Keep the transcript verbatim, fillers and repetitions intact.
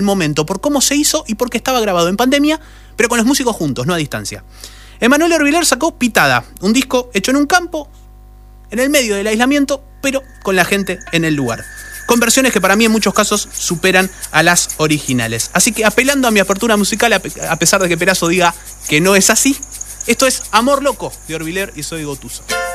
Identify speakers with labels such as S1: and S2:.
S1: momento, por cómo se hizo y porque estaba grabado en pandemia, pero con los músicos juntos, no a distancia. Emanuel Orbiler sacó Pitada, un disco hecho en un campo, en el medio del aislamiento, pero con la gente en el lugar. Con versiones que para mí en muchos casos superan a las originales. Así que apelando a mi apertura musical, a pesar de que Perazo diga que no es así, esto es Amor Loco de Orbiler y Soy Gotuso.